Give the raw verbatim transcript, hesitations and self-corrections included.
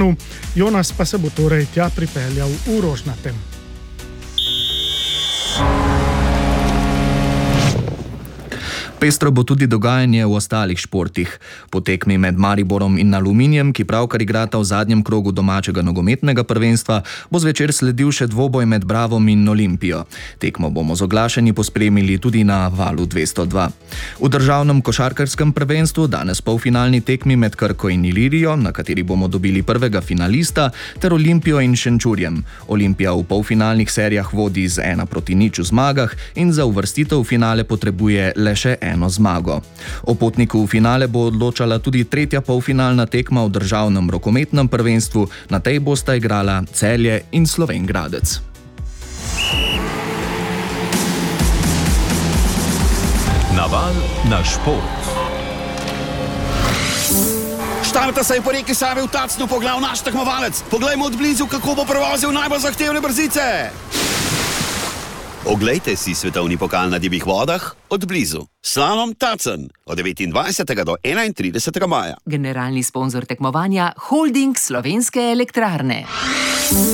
Tacnu, Jonas pa se bo torej tja pripeljal v Rožnatem. Pestro bo tudi dogajanje v ostalih športih. Po tekmi med Mariborom in Aluminijem, ki pravkar igrata v zadnjem krogu domačega nogometnega prvenstva, bo zvečer sledil še dvoboj med Bravom in Olimpijo. Tekmo bomo z oglašenji pospremili tudi na Valu dvesto dva. V državnem košarkarskem prvenstvu danes polfinalni tekmi med Krko in Ilirijo, na kateri bomo dobili prvega finalista, ter Olimpijo in Šenčurjem. Olimpija v polfinalnih serijah vodi z ena proti nič v zmagah in za uvrstitev v finale potrebuje le še eno zmago. O potniku v finale bo odločala tudi tretja polfinalna tekma v državnem rokometnem prvenstvu, na tej bosta igrala Celje in Slovenj Gradec. Naval na šport. Štarta se je po reki Savi v Tacnu pogledal naš tekmovalec. Poglejmo od blizu, kako bo prevozil najbolj zahtevne brzice. Oglejte si svetovni pokal na divjih vodah od blizu. Slalom Tacen od devetindvajsetega do enaintridesetega maja. Generalni sponzor tekmovanja Holding Slovenske elektrarne.